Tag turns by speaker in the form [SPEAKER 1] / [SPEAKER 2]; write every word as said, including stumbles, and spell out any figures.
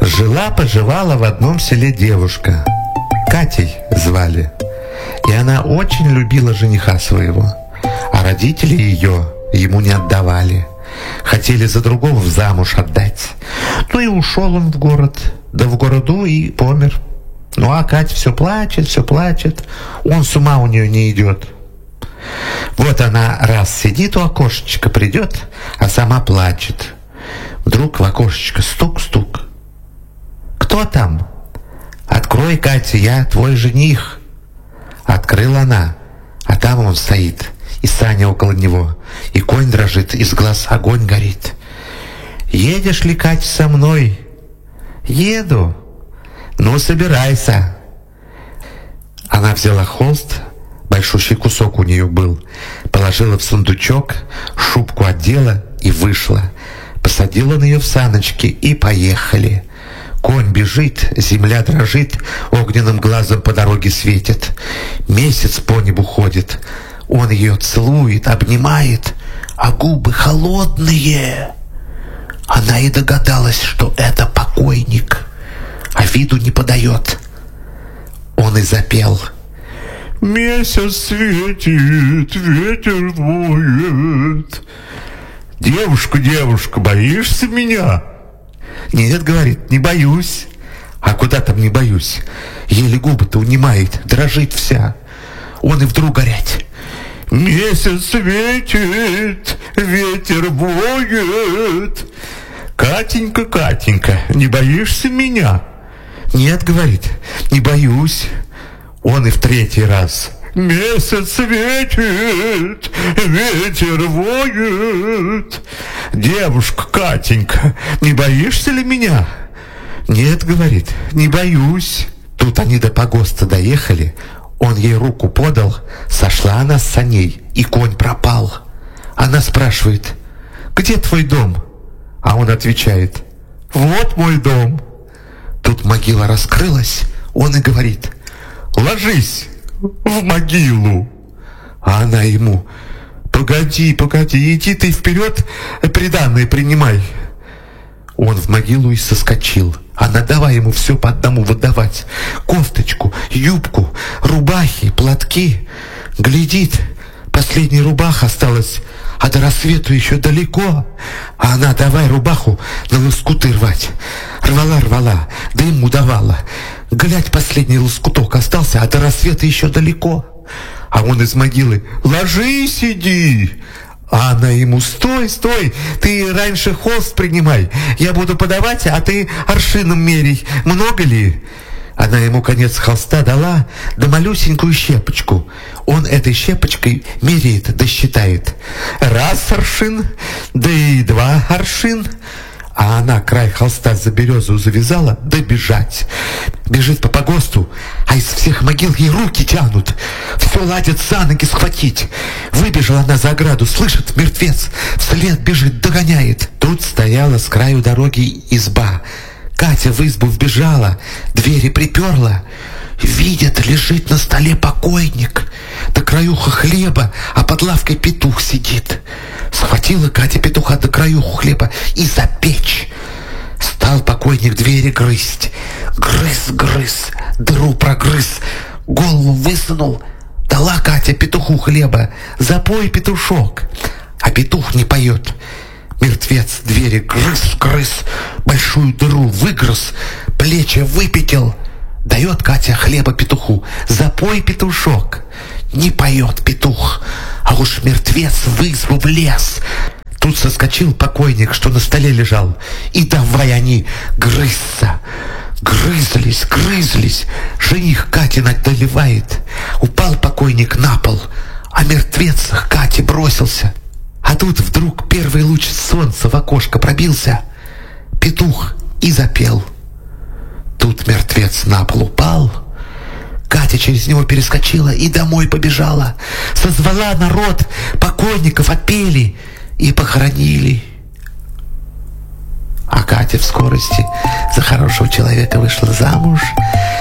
[SPEAKER 1] Жила-поживала в одном селе девушка. Катей звали. И она очень любила жениха своего. А родители ее ему не отдавали. Хотели за другого в замуж отдать. Ну и ушел он в город. Да в городу и помер. Ну а Катя все плачет, все плачет. Он с ума у нее не идет. Вот она раз сидит у окошечка, придет, а сама плачет. Вдруг в окошечко стук-стук. «Кто там?» «Открой, Катя, я твой жених». Открыла она, а там он стоит, и Саня около него, и конь дрожит, из глаз огонь горит. «Едешь ли, Катя, со мной?» «Еду». «Ну, собирайся». Она взяла холст, большущий кусок у нее был, положила в сундучок, шубку одела и вышла. Посадила на нее в саночки и поехали. Конь бежит, земля дрожит, огненным глазом по дороге светит. Месяц по небу ходит. Он ее целует, обнимает, а губы холодные. Она и догадалась, что это покойник, а виду не подает. Он и запел: «Месяц светит, ветер воет». «Девушка, девушка, боишься меня?» «Нет, — говорит, — не боюсь». «А куда там не боюсь? Еле губы-то унимает, дрожит вся». Он и вдруг горять: «Месяц светит, ветер воет». «Катенька, Катенька, не боишься меня?» «Нет, — говорит, — не боюсь». Он и в третий раз: «Месяц светит, ветер воет». «Девушка, Катенька, не боишься ли меня?» «Нет, — говорит, — не боюсь». Тут они до погоста доехали. Он ей руку подал, сошла она с саней, и конь пропал. Она спрашивает: «Где твой дом?» А он отвечает: «Вот мой дом». Тут могила раскрылась, он и говорит: «Ложись в могилу». А она ему: «Погоди, погоди, иди ты вперед, приданое принимай». Он в могилу и соскочил. Она давай ему все по одному выдавать: кофточку, юбку, рубахи, платки. Глядит, последняя рубаха осталась, а до рассвету еще далеко. А она давай рубаху на лоскуты рвать. Рвала, рвала, да ему давала. Глядь, последний лоскуток остался, а до рассвета еще далеко. А он из могилы: «Ложись, иди». А она ему: «Стой, стой, ты раньше холст принимай. Я буду подавать, а ты аршином мерей. Много ли?» Она ему конец холста дала, да малюсенькую щепочку. Он этой щепочкой меряет, да считает. Раз аршин, да и два аршин. А она край холста за березу завязала, да бежать. Бежит по погосту, а из всех могил ей руки тянут. Все ладят за ноги схватить. Выбежала она за ограду, слышит, мертвец вслед бежит, догоняет. Тут стояла с краю дороги изба. Катя в избу вбежала, двери приперла. Видит, лежит на столе покойник. До краюха хлеба, а под лавкой петух сидит. Схватила Катя петуха до краюху хлеба и запечь. Стал покойник двери грызть. Грыз, грыз, дыру прогрыз, голову высунул. Дала Катя петуху хлеба: «Запой, петушок». А петух не поет. Мертвец двери грыз, грыз, большую дыру выгрыз, плечи выпятил. Дает Катя хлеба петуху: «Запой, петушок». Не поет петух, а уж мертвец в избу влез. Тут соскочил покойник, что на столе лежал, и давай они грызться. Грызлись, грызлись. Жених Катин одолевает. Упал покойник на пол, а мертвец к Кате бросился. А тут вдруг первый луч солнца в окошко пробился. Петух и запел. Тут мертвец на пол упал. Катя через него перескочила и домой побежала. Созвала народ, покойников отпели и похоронили. А Катя в скорости за хорошего человека вышла замуж.